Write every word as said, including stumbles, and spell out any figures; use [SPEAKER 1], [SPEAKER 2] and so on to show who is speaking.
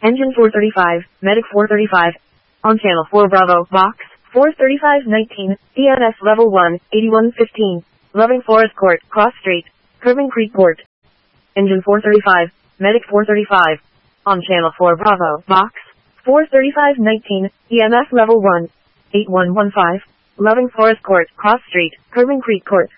[SPEAKER 1] Engine four thirty-five, Medic four thirty-five. On channel four Bravo, Box, four thirty-five nineteen, E M S level one, eighty-one fifteen. Loving Forest Court, Cross Street, Curving Creek Port. Engine four thirty-five, Medic four thirty-five. On channel four Bravo, Box, four thirty-five nineteen, E M S level one, eighty-one fifteen. Loving Forest Court, Cross Street, Curving Creek Court.